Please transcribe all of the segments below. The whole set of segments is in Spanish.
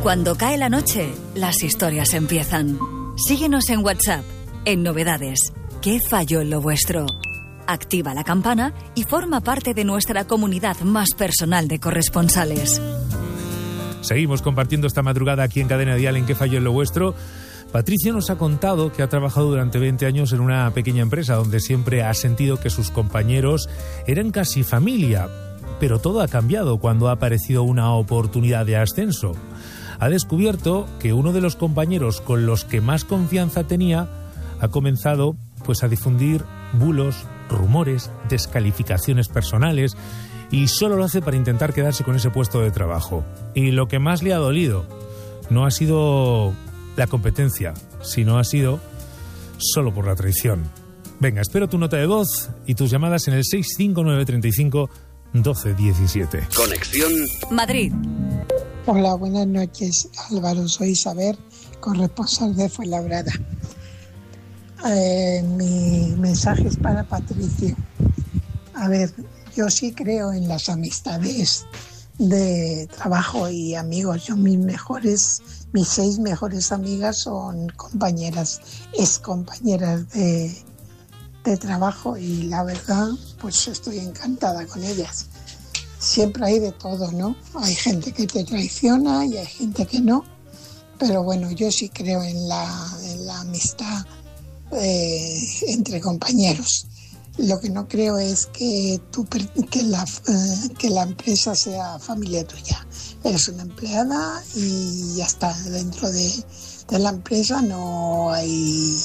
Cuando cae la noche, las historias empiezan. Síguenos en WhatsApp, en Novedades. ¿Qué falló en lo vuestro? Activa la campana y forma parte de nuestra comunidad más personal de corresponsales. Seguimos compartiendo esta madrugada aquí en Cadena Dial en ¿Qué falló en lo vuestro? Patricia nos ha contado que ha trabajado durante 20 años en una pequeña empresa donde siempre ha sentido que sus compañeros eran casi familia. Pero todo ha cambiado cuando ha aparecido una oportunidad de ascenso. Ha descubierto que uno de los compañeros con los que más confianza tenía ha comenzado a difundir bulos, rumores, descalificaciones personales y solo lo hace para intentar quedarse con ese puesto de trabajo. Y lo que más le ha dolido no ha sido la competencia, sino ha sido solo por la traición. Venga, espero tu nota de voz y tus llamadas en el 65935 1217. Conexión Madrid. Hola, buenas noches, Álvaro. Soy Isabel, corresponsal de Fuenlabrada. Mi mensaje es para Patricio. A ver, yo sí creo en las amistades de trabajo y amigos. Yo mis 6 mejores amigas son compañeras, excompañeras de trabajo, y la verdad, pues estoy encantada con ellas. Siempre hay de todo, ¿no? Hay gente que te traiciona y hay gente que no, pero bueno, yo sí creo en la amistad entre compañeros. Lo que no creo es que la empresa sea familia tuya. Eres una empleada y ya está. Dentro de la empresa no hay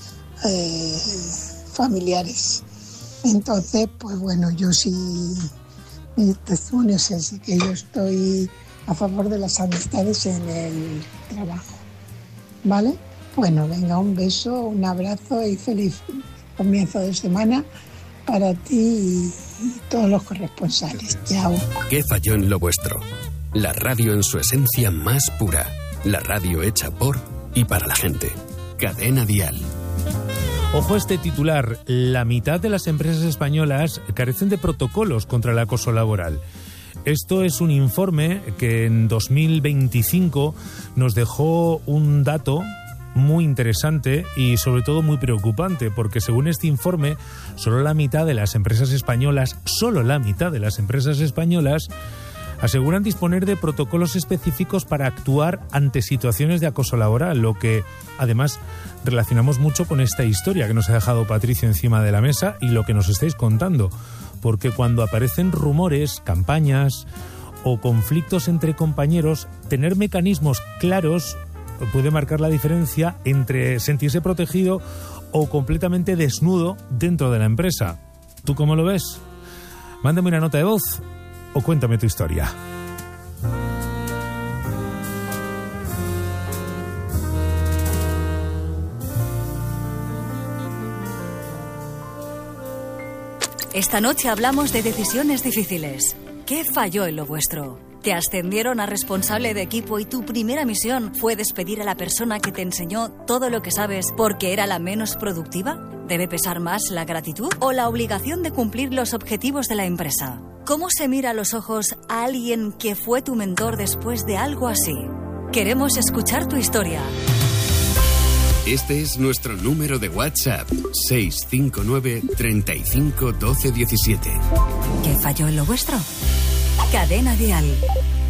familiares. Entonces, pues bueno, yo sí, mi testimonio es ese, que yo estoy a favor de las amistades en el trabajo. ¿Vale? Bueno, venga, un beso, un abrazo y feliz comienzo de semana para ti y todos los corresponsales. Chao. ¿Qué falló en lo vuestro? La radio en su esencia más pura. La radio hecha por y para la gente. Cadena Dial. Ojo a este titular. La mitad de las empresas españolas carecen de protocolos contra el acoso laboral. Esto es un informe que en 2025 nos dejó un dato muy interesante y sobre todo muy preocupante, porque según este informe, solo la mitad de las empresas españolas aseguran disponer de protocolos específicos para actuar ante situaciones de acoso laboral, lo que además relacionamos mucho con esta historia que nos ha dejado Patricio encima de la mesa y lo que nos estáis contando, porque cuando aparecen rumores, campañas o conflictos entre compañeros, tener mecanismos claros puede marcar la diferencia entre sentirse protegido o completamente desnudo dentro de la empresa. ¿Tú cómo lo ves? Mándame una nota de voz o cuéntame tu historia. Esta noche hablamos de decisiones difíciles. ¿Qué falló en lo vuestro? ¿Te ascendieron a responsable de equipo y tu primera misión fue despedir a la persona que te enseñó todo lo que sabes porque era la menos productiva? ¿Debe pesar más la gratitud o la obligación de cumplir los objetivos de la empresa? ¿Cómo se mira a los ojos a alguien que fue tu mentor después de algo así? Queremos escuchar tu historia. Este es nuestro número de WhatsApp, 659 35 12 17. ¿Qué falló en lo vuestro? Cadena Dial.